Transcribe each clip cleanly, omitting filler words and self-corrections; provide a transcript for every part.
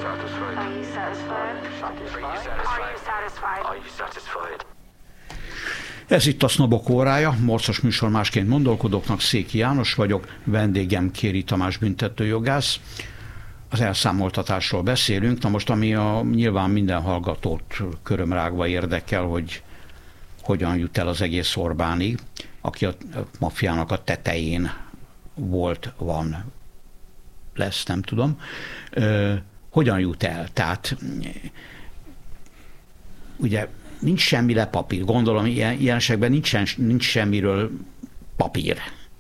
Ez itt a Sznobok órája, morcos műsor másként gondolkodóknak, Széki János vagyok, vendégem Kéri Tamás büntetőjogász. Az elszámoltatásról beszélünk, na most ami nyilván minden hallgatót körömrágva érdekel, hogy hogyan jut el az egész Orbánig, aki a maffiának a tetején volt, van, lesz, nem tudom. Hogyan jut el? Tehát ugye nincs semmire papír. Gondolom, ilyen esetben nincs semmiről papír.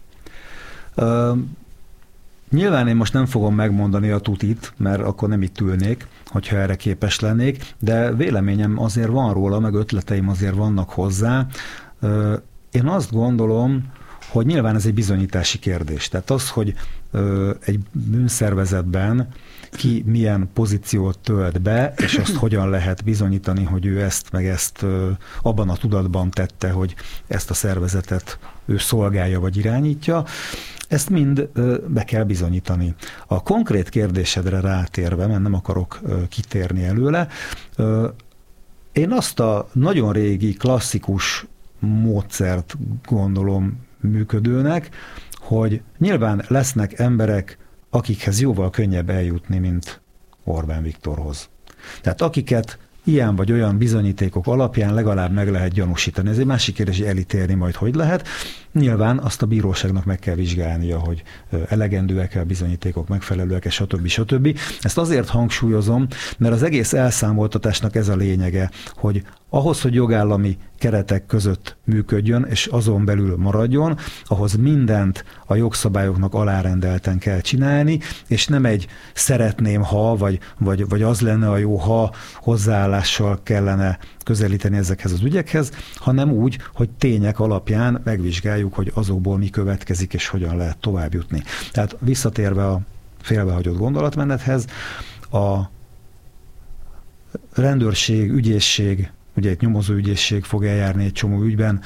Nyilván én most nem fogom megmondani a tutit, mert akkor nem itt ülnék, hogyha erre képes lennék, de véleményem azért van róla, meg ötleteim azért vannak hozzá. Én azt gondolom, hogy nyilván ez egy bizonyítási kérdés. Tehát az, hogy egy bűnszervezetben ki milyen pozíciót tölt be, és azt hogyan lehet bizonyítani, hogy ő ezt meg ezt abban a tudatban tette, hogy ezt a szervezetet ő szolgálja vagy irányítja, ezt mind be kell bizonyítani. A konkrét kérdésedre rátérve, mert nem akarok kitérni előle, én azt a nagyon régi, klasszikus módszert gondolom működőnek, hogy nyilván lesznek emberek, akikhez jóval könnyebb eljutni, mint Orbán Viktorhoz. Tehát akiket ilyen vagy olyan bizonyítékok alapján legalább meg lehet gyanúsítani. Ez egy másik kérdés, hogy elítélni majd hogy lehet. Nyilván azt a bíróságnak meg kell vizsgálnia, hogy elegendőek-e a bizonyítékok, megfelelőek-e, stb. Ezt azért hangsúlyozom, mert az egész elszámoltatásnak ez a lényege, hogy ahhoz, hogy jogállami keretek között működjön, és azon belül maradjon, ahhoz mindent a jogszabályoknak alárendelten kell csinálni, és nem egy szeretném, ha, vagy az lenne a jó, ha hozzáállással kellene közelíteni ezekhez az ügyekhez, hanem úgy, hogy tények alapján megvizsgáljuk, hogy azokból mi következik, és hogyan lehet tovább jutni. Tehát visszatérve a félbehagyott gondolatmenethez, a rendőrség, ügyészség, ugye egy nyomozóügyészség fog eljárni egy csomó ügyben,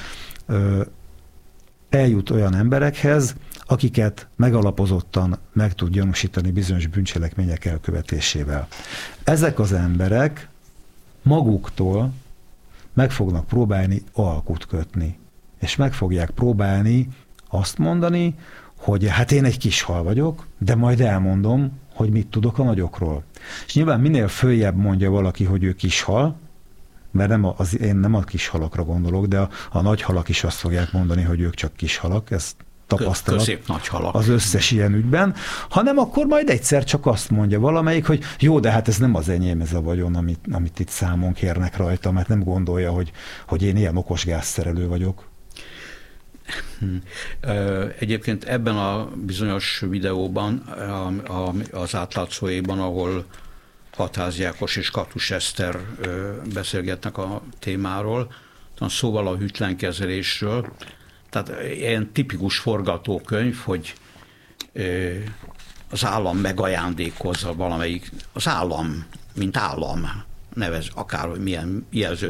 eljut olyan emberekhez, akiket megalapozottan meg tud gyanúsítani bizonyos bűncselekmények elkövetésével. Ezek az emberek maguktól meg fognak próbálni alkut kötni, és meg fogják próbálni azt mondani, hogy hát én egy kis hal vagyok, de majd elmondom, hogy mit tudok a nagyokról. És nyilván minél följebb mondja valaki, hogy ő kis hal, mert én nem a kis halakra gondolok, de a nagy halak is azt fogják mondani, hogy ők csak kis halak, ez tapasztalat közép-nagy halak az összes ilyen ügyben, hanem akkor majd egyszer csak azt mondja valamelyik, hogy jó, de hát ez nem az enyém, ez a vagyon, amit itt számon kérnek rajta, mert nem gondolja, hogy én ilyen okos gázszerelő vagyok. Egyébként ebben a bizonyos videóban, az átlátszóéban, ahol Hatházi Ákos és Katus Eszter beszélgetnek a témáról, szóval a hűtlenkezelésről. Tehát ilyen tipikus forgatókönyv, hogy az állam megajándékozza valamelyik, az állam, mint állam, nevez akár milyen jelzőt